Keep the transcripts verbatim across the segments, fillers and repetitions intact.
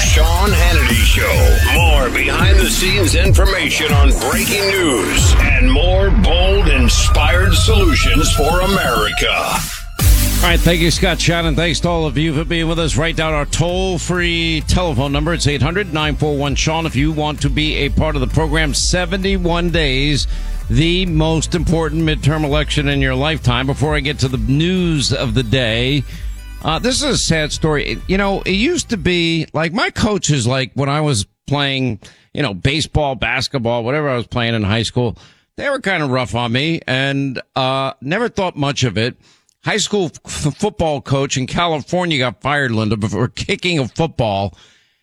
Sean Hannity Show. More behind-the-scenes information on breaking news and more bold, inspired solutions for America. All right, thank you, Scott Shannon. Thanks to all of you for being with us. Write down our toll-free telephone number. It's eight hundred nine four one Sean if you want to be a part of the program. seventy-one days, the most important midterm election in your lifetime. Before I get to the news of the day, uh, this is a sad story. You know, it used to be, like, my coaches, like, when I was playing, you know, baseball, basketball, whatever I was playing in high school, they were kind of rough on me and uh never thought much of it. High school f- football coach in California got fired, Linda, for kicking a football.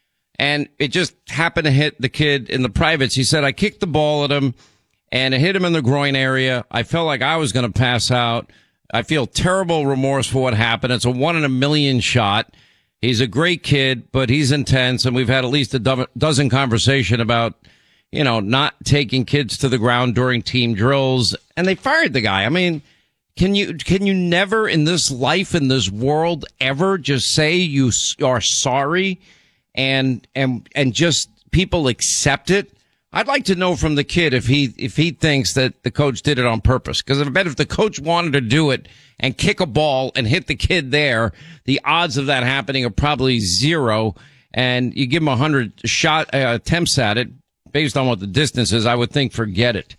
And it just happened to hit the kid in the privates. He said, I kicked the ball at him and it hit him in the groin area. I felt like I was going to pass out. I feel terrible remorse for what happened. It's a one in a million shot. He's a great kid, but he's intense. And we've had at least a do- dozen conversation about, you know, not taking kids to the ground during team drills. And they fired the guy. I mean, Can you, can you never in this life, in this world, ever just say you are sorry and, and, and just people accept it? I'd like to know from the kid if he, if he thinks that the coach did it on purpose. Cause I bet if the coach wanted to do it and kick a ball and hit the kid there, the odds of that happening are probably zero. And you give him a hundred shot uh, attempts at it based on what the distance is. I would think forget it.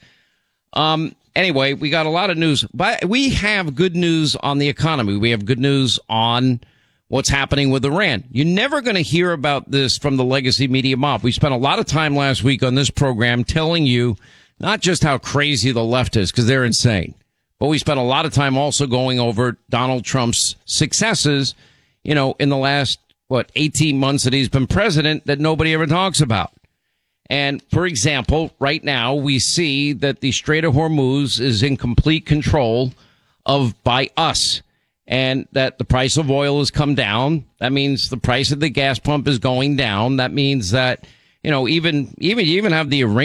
Um, Anyway, we got a lot of news, but we have good news on the economy. We have good news on what's happening with Iran. You're never going to hear about this from the legacy media mob. We spent a lot of time last week on this program telling you not just how crazy the left is, because they're insane, but we spent a lot of time also going over Donald Trump's successes, you know, in the last, what, eighteen months that he's been president that nobody ever talks about. And, for example, right now we see that the Strait of Hormuz is in complete control of by us, and that the price of oil has come down. That means the price of the gas pump is going down. That means that, you know, even even you even have the Iranian